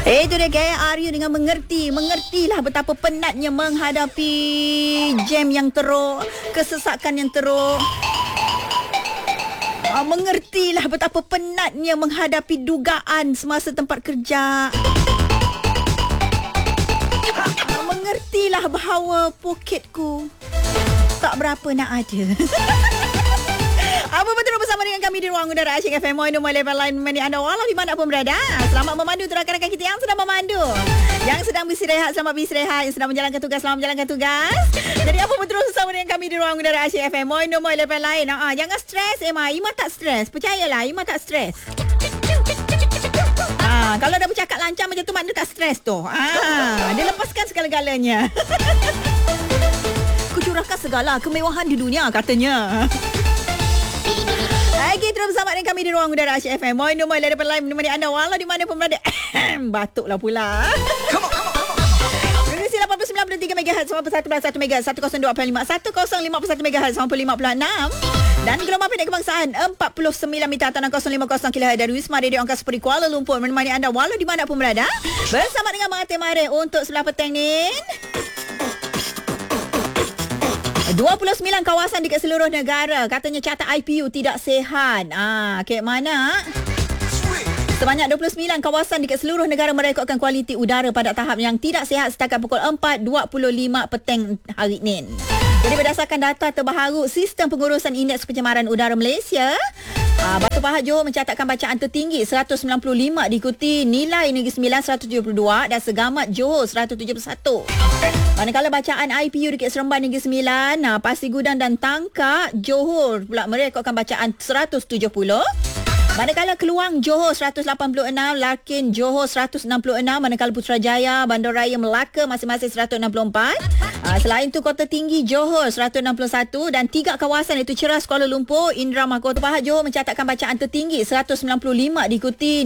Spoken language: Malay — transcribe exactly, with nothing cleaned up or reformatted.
Eh, itu dia gaya Arya dengan mengerti. Mengertilah betapa penatnya menghadapi jam yang teruk, kesesakan yang teruk. Ah, mengertilah betapa penatnya menghadapi dugaan semasa tempat kerja. Ah, mengertilah bahawa poketku tak berapa nak ada. Apa betul bersama dengan kami di ruang udara Asyik F M Moino Level Line menemani anda walau di mana pun berada. Selamat memandu untuk rakan-rakan kita yang sedang memandu, yang sedang beristirahat, selamat beristirahat, yang sedang menjalankan tugas, selamat menjalankan tugas. Jadi apa betul bersama dengan kami di ruang udara Asyik F M Moino Level Line. Ah, jangan stres Emma. Ima tak stres. Percayalah, Ima tak stres. Ah, kalau dah bercakap lancar macam tu maknanya tak stres tu. Ah, dia lepaskan segala-galanya. Kucurahkan segala kemewahan di dunia katanya. Lagi terus bersama dengan kami di ruang udara Asyik F M Moino Level Line menemani anda walau di mana pun berada. Batuklah pula. Frekuensi lapan puluh sembilan perpuluhan tiga megahertz, sembilan puluh satu perpuluhan satu megahertz, seratus dua perpuluhan lima, seratus lima puluh satu megahertz, sembilan puluh lima perpuluhan enam. Dan gelombang pendek kebangsaan empat puluh sembilan meter atau enam kosong lima kosong kilohertz dari Wisma Radio Angkasa Puri Kuala Lumpur menemani anda walau di mana pun berada. Bersama dengan Mahathir Marif untuk sebelah petang ni. dua puluh sembilan kawasan di seluruh negara katanya carta I P U tidak sihat. Ah, ke mana? Sebanyak dua puluh sembilan kawasan di seluruh negara merekodkan kualiti udara pada tahap yang tidak sihat setakat pukul empat dua puluh lima petang hari ini. Jadi berdasarkan data terbaru Sistem Pengurusan Indeks Pencemaran Udara Malaysia, Ah, Batu Pahat Johor mencatatkan bacaan tertinggi seratus sembilan puluh lima, diikuti Nilai Negeri Sembilan seratus tujuh puluh dua dan Segamat Johor seratus tujuh puluh satu. Manakala bacaan I P U dekat Seremban Negeri Sembilan, ah, Pasir Gudang dan Tangkak Johor pula merekodkan bacaan seratus tujuh puluh. Manakala Keluang Johor seratus lapan puluh enam, Larkin Johor seratus enam puluh enam, manakala Putrajaya, Bandaraya Melaka masing-masing seratus enam puluh empat. Uh, selain itu Kota Tinggi Johor seratus enam puluh satu dan tiga kawasan iaitu Ceras Kuala Lumpur, Indra Mahkota Pahat Johor mencatatkan bacaan tertinggi seratus sembilan puluh lima, diikuti